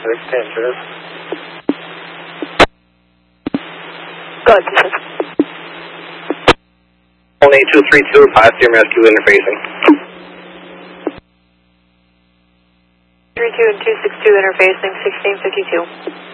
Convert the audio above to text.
dangerous. Go ahead, please. 18232, request team rescue interfacing. 32 and 262 interfacing, 1652.